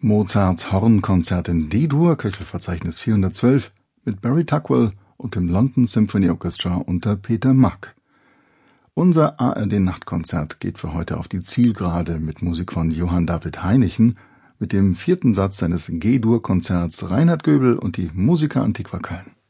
Mozarts Hornkonzert in D-Dur, Köchelverzeichnis 412, mit Barry Tuckwell und dem London Symphony Orchestra unter Peter Mack. Unser ARD-Nachtkonzert geht für heute auf die Zielgerade mit Musik von Johann David Heinichen, mit dem 4. Satz seines G-Dur-Konzerts Reinhard Göbel und die Musica Antiqua Köln.